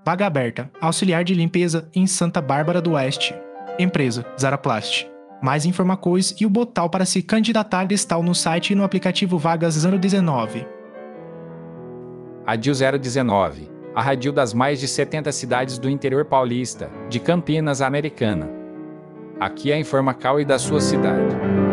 Vaga aberta. Auxiliar de limpeza em Santa Bárbara do Oeste. Empresa, Zaraplast. Mais informações e o botão para se candidatar estão no site e no aplicativo Vagas 019. Radil 019. A rádio das mais de 70 cidades do interior paulista, de Campinas, Americana. Aqui é a Informacal e da sua cidade.